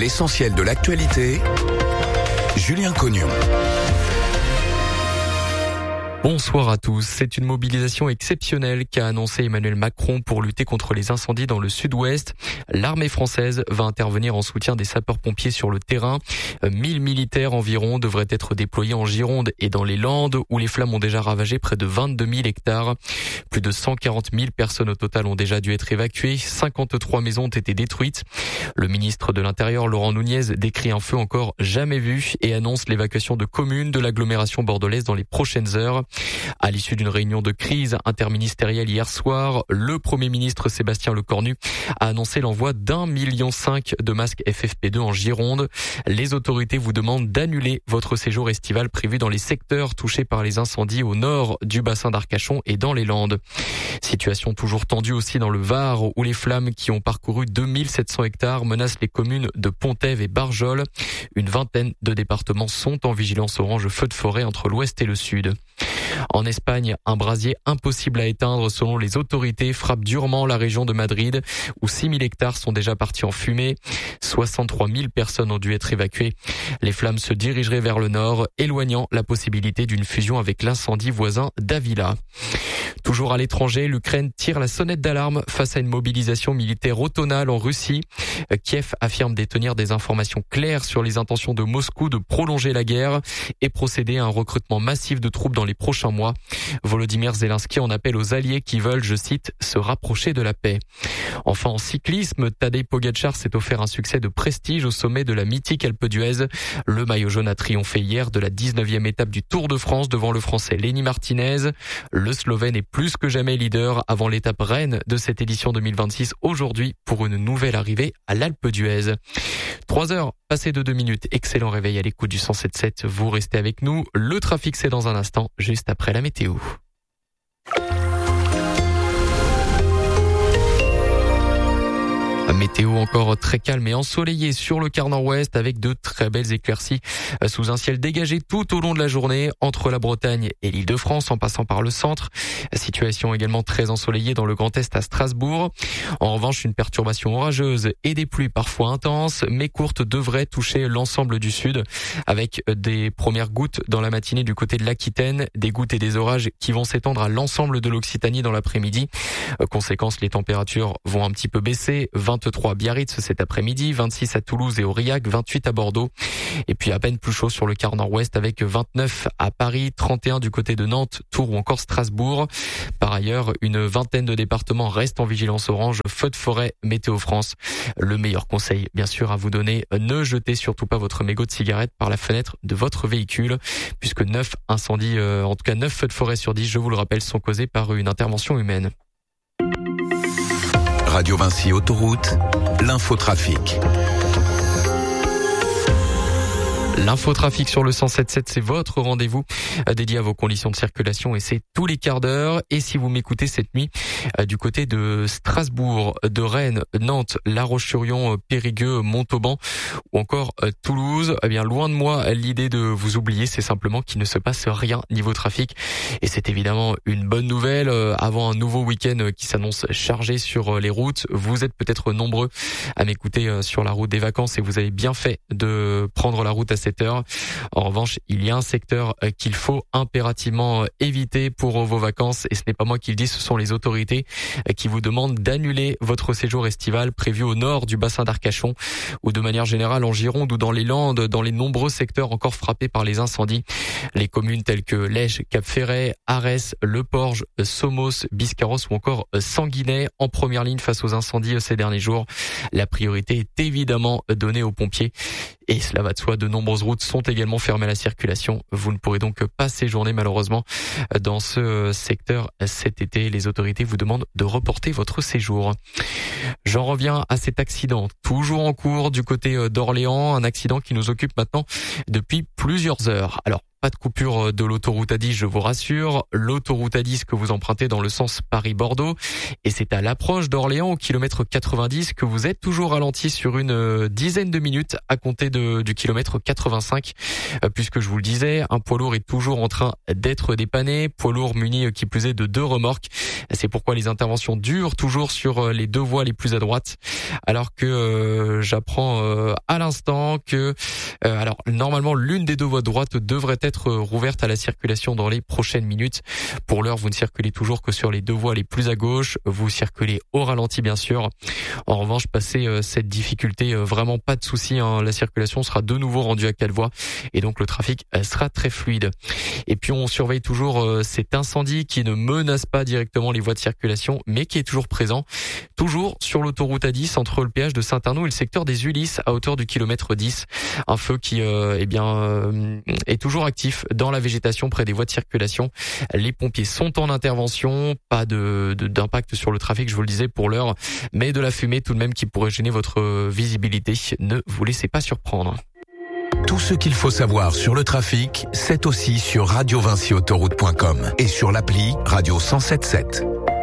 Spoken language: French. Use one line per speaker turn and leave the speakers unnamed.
l'essentiel de l'actualité, Julien Cognon.
Bonsoir à tous. C'est une mobilisation exceptionnelle qu'a annoncé Emmanuel Macron pour lutter contre les incendies dans le sud-ouest. L'armée française va intervenir en soutien des sapeurs-pompiers sur le terrain. 1000 militaires environ devraient être déployés en Gironde et dans les Landes où les flammes ont déjà ravagé près de 22 000 hectares. Plus de 140 000 personnes au total ont déjà dû être évacuées. 53 maisons ont été détruites. Le ministre de l'Intérieur, Laurent Nunez, décrit un feu encore jamais vu et annonce l'évacuation de communes de l'agglomération bordelaise dans les prochaines heures. À l'issue d'une réunion de crise interministérielle hier soir, le Premier ministre Sébastien Lecornu a annoncé l'envoi d'1,5 million de masques FFP2 en Gironde. Les autorités vous demandent d'annuler votre séjour estival prévu dans les secteurs touchés par les incendies au nord du bassin d'Arcachon et dans les Landes. Situation toujours tendue aussi dans le Var où les flammes qui ont parcouru 2700 hectares menacent les communes de Pontève et Barjol. Une vingtaine de départements sont en vigilance orange feu de forêt entre l'ouest et le sud. En Espagne, un brasier impossible à éteindre selon les autorités frappe durement la région de Madrid où 6 000 hectares sont déjà partis en fumée. 63 000 personnes ont dû être évacuées. Les flammes se dirigeraient vers le nord, éloignant la possibilité d'une fusion avec l'incendie voisin d'Avila. Toujours à l'étranger, l'Ukraine tire la sonnette d'alarme face à une mobilisation militaire automnale en Russie. Kiev affirme détenir des informations claires sur les intentions de Moscou de prolonger la guerre et procéder à un recrutement massif de troupes dans les prochains mois. Volodymyr Zelensky en appelle aux alliés qui veulent, je cite, se rapprocher de la paix. Enfin, en cyclisme, Tadej Pogačar s'est offert un succès de prestige au sommet de la mythique Alpe d'Huez. Le maillot jaune a triomphé hier de la 19e étape du Tour de France devant le Français Lenny Martinez. Le Slovène est plus que jamais leader avant l'étape reine de cette édition 2026 aujourd'hui pour une nouvelle arrivée à l'Alpe d'Huez. 3 heures passées de 2 minutes. Excellent réveil à l'écoute du 107.7. Vous restez avec nous. Le trafic, c'est dans un instant, juste après la météo. Météo encore très calme et ensoleillée sur le quart nord-ouest avec de très belles éclaircies sous un ciel dégagé tout au long de la journée entre la Bretagne et l'Île-de-France en passant par le centre. Situation également très ensoleillée dans le Grand Est à Strasbourg. En revanche, une perturbation orageuse et des pluies parfois intenses mais courtes devraient toucher l'ensemble du sud avec des premières gouttes dans la matinée du côté de l'Aquitaine, des gouttes et des orages qui vont s'étendre à l'ensemble de l'Occitanie dans l'après-midi. Conséquence, les températures vont un petit peu baisser. 23 à Biarritz cet après-midi, 26 à Toulouse et Aurillac, 28 à Bordeaux. Et puis à peine plus chaud sur le quart nord-ouest avec 29 à Paris, 31 du côté de Nantes, Tours ou encore Strasbourg. Par ailleurs, une vingtaine de départements restent en vigilance orange, feu de forêt, Météo France. Le meilleur conseil, bien sûr, à vous donner, ne jetez surtout pas votre mégot de cigarette par la fenêtre de votre véhicule, puisque 9 incendies, en tout cas 9 feux de forêt sur 10, je vous le rappelle, sont causés par une intervention humaine.
Radio Vinci Autoroute, l'infotrafic.
L'infotrafic sur le 107.7, c'est votre rendez-vous dédié à vaux conditions de circulation et c'est tous les quarts d'heure. Et si vous m'écoutez cette nuit du côté de Strasbourg, de Rennes, Nantes, La Roche-sur-Yon, Périgueux, Montauban ou encore Toulouse, eh bien loin de moi l'idée de vous oublier, c'est simplement qu'il ne se passe rien niveau trafic. Et c'est évidemment une bonne nouvelle avant un nouveau week-end qui s'annonce chargé sur les routes. Vous êtes peut-être nombreux à m'écouter sur la route des vacances et vous avez bien fait de prendre la route à cette heure. En revanche, il y a un secteur qu'il faut impérativement éviter pour vos vacances et ce n'est pas moi qui le dis, ce sont les autorités qui vous demandent d'annuler votre séjour estival prévu au nord du bassin d'Arcachon ou de manière générale en Gironde ou dans les Landes, dans les nombreux secteurs encore frappés par les incendies. Les communes telles que Lège, Cap-Ferret, Arès, Le Porge, Somos, Biscarrosse ou encore Sanguinet en première ligne face aux incendies ces derniers jours. La priorité est évidemment donnée aux pompiers. Et cela va de soi, de nombreuses routes sont également fermées à la circulation. Vous ne pourrez donc pas séjourner malheureusement dans ce secteur cet été. Les autorités vous demandent de reporter votre séjour. J'en reviens à cet accident, toujours en cours du côté d'Orléans, un accident qui nous occupe maintenant depuis plusieurs heures. Alors, pas de coupure de l'autoroute A10, je vous rassure. L'autoroute A10 que vous empruntez dans le sens Paris-Bordeaux. Et c'est à l'approche d'Orléans, au kilomètre 90, que vous êtes toujours ralenti sur une dizaine de minutes à compter du kilomètre 85. Puisque je vous le disais, un poids lourd est toujours en train d'être dépanné. Poids lourd muni qui plus est de 2 remorques. C'est pourquoi les interventions durent toujours sur les 2 voies les plus à droite. Alors que j'apprends à l'instant que alors normalement l'une des 2 voies de droite devrait être rouverte à la circulation dans les prochaines minutes. Pour l'heure, vous ne circulez toujours que sur les 2 voies les plus à gauche. Vous circulez au ralenti bien sûr. En revanche, passé cette difficulté, vraiment pas de souci. La circulation sera de nouveau rendue à 4 voies et donc le trafic sera très fluide. Et puis on surveille toujours cet incendie qui ne menace pas directement les voies de circulation, mais qui est toujours présent, toujours sur l'autoroute A10 entre le péage de Saint-Arnoux et le secteur des Ulysses à hauteur du kilomètre 10. Un feu qui est toujours actif dans la végétation près des voies de circulation. Les pompiers sont en intervention, pas d'impact sur le trafic, je vous le disais pour l'heure, mais de la fumée tout de même qui pourrait gêner votre visibilité. Ne vous laissez pas surprendre.
Tout ce qu'il faut savoir sur le trafic, c'est aussi sur radiovincyautoroute.com et sur l'appli Radio 107.7.